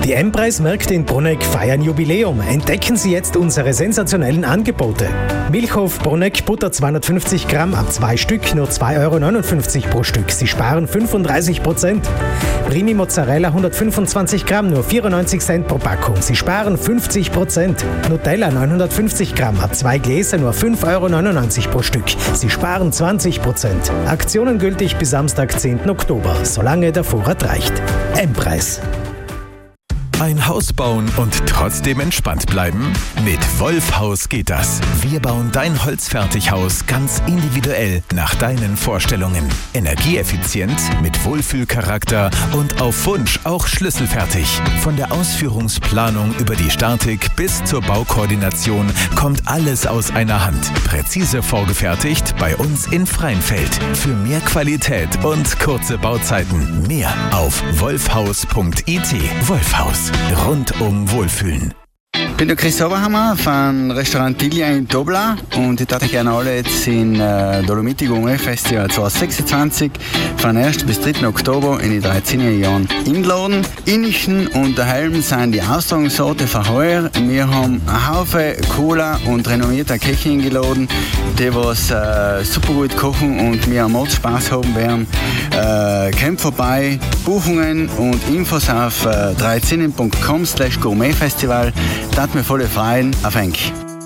Die M-Preis-Märkte in Bruneck feiern Jubiläum. Entdecken Sie jetzt unsere sensationellen Angebote. Milchhof Bruneck Butter 250 Gramm ab 2 Stück nur 2,59 € pro Stück. Sie sparen 35%. Primi Mozzarella 125 Gramm nur 94 Cent pro Packung. Sie sparen 50%. Nutella 950 Gramm ab 2 Gläser nur 5,99 € pro Stück. Sie sparen 20%. Aktionen gültig bis Samstag, 10. Oktober, solange der Vorrat reicht. M-Preis. Ein Haus bauen und trotzdem entspannt bleiben? Mit Wolfhaus geht das. Wir bauen dein Holzfertighaus ganz individuell nach deinen Vorstellungen. Energieeffizient, mit Wohlfühlcharakter und auf Wunsch auch schlüsselfertig. Von der Ausführungsplanung über die Statik bis zur Baukoordination kommt alles aus einer Hand. Präzise vorgefertigt bei uns in Freinfeld. Für mehr Qualität und kurze Bauzeiten. Mehr auf wolfhaus.it. Wolfhaus. Rundum Wohlfühlen. Ich bin der Chris Oberhammer von Restaurant Tilia in Dobla und ich darf gerne alle jetzt in Dolomiti Gourmet Festival 2026 von 1. bis 3. Oktober in die 13 Jahren einladen. Innichen und daheim sind die Austragungsorte von heuer. Wir haben einen Haufen Cola und renommierter Köche eingeladen, die was super gut kochen und wir am Ort Spaß haben werden. Kommt vorbei, Buchungen und Infos auf 13.com/Gourmetfestival. Das hat mir voll freuen. Auf Henk.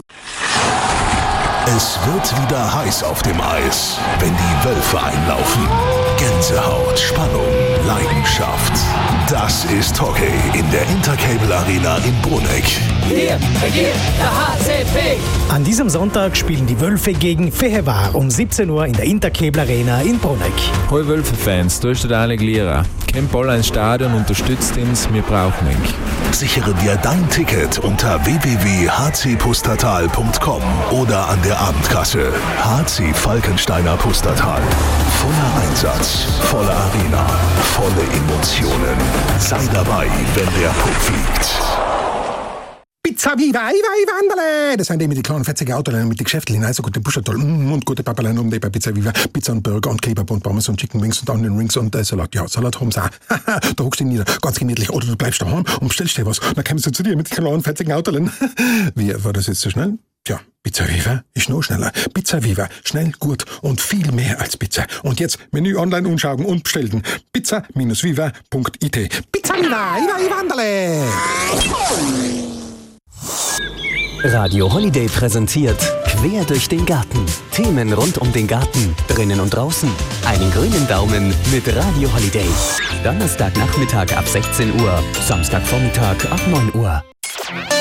Es wird wieder heiß auf dem Eis, wenn die Wölfe einlaufen. Gänsehaut, Spannung, Leidenschaft. Das ist Hockey in der Intercable Arena in Bruneck. Wir regiert der HCP. An diesem Sonntag spielen die Wölfe gegen Fehevar um 17 Uhr in der Intercable Arena in Bruneck. Hallo Wölfe-Fans, da ist der Daniel Gliera. Kommt alle ins Stadion, unterstützt uns, wir brauchen ihn. Sichere dir dein Ticket unter www.hcpustertal.com oder an der Abendkasse. HC Falkensteiner Pustertal. Voller Einsatz, volle Arena, volle Emotionen. Sei dabei, wenn der Puck fliegt. Pizza Viva, Wanderle! Das sind die mit den kleinen fetzigen Autos mit den Geschäften, also gute Pustertal und gute Papalein um die bei Pizza Viva. Pizza und Burger und Kebab und Pommes und Chicken Wings und Onion Rings und Salat. Ja, Salat haben sie auch. Da hockst du nieder, ganz gemütlich. Oder du bleibst daheim und bestellst dir was. Dann kommst du zu dir mit den kleinen fetzigen Autos. Wie, war das jetzt so schnell? Tja, Pizza Viva ist noch schneller. Pizza Viva, schnell, gut und viel mehr als Pizza. Und jetzt Menü online anschauen und bestellen. pizza-viva.it. Pizza Viva, Wanderle! Radio Holiday präsentiert Quer durch den Garten. Themen rund um den Garten, drinnen und draußen. Einen grünen Daumen mit Radio Holiday. Donnerstagnachmittag ab 16 Uhr, Samstagvormittag ab 9 Uhr.